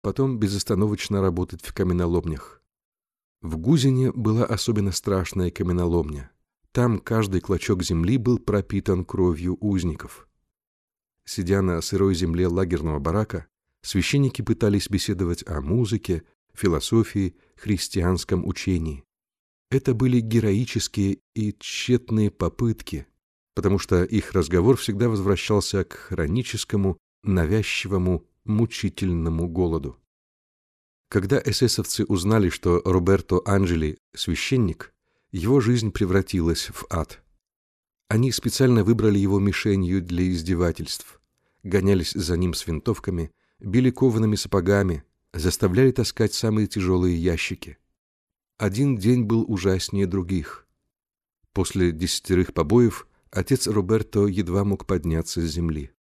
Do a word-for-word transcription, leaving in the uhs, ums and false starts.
потом безостановочно работать в каменоломнях. В Гузине была особенно страшная каменоломня. Там каждый клочок земли был пропитан кровью узников. Сидя на сырой земле лагерного барака, священники пытались беседовать о музыке, философии, христианском учении. Это были героические и тщетные попытки, потому что их разговор всегда возвращался к хроническому, навязчивому, мучительному голоду. Когда эсэсовцы узнали, что Роберто Анджели – священник, его жизнь превратилась в ад. Они специально выбрали его мишенью для издевательств, гонялись за ним с винтовками, били коваными сапогами, заставляли таскать самые тяжелые ящики. Один день был ужаснее других. После десятерых побоев отец Роберто едва мог подняться с земли.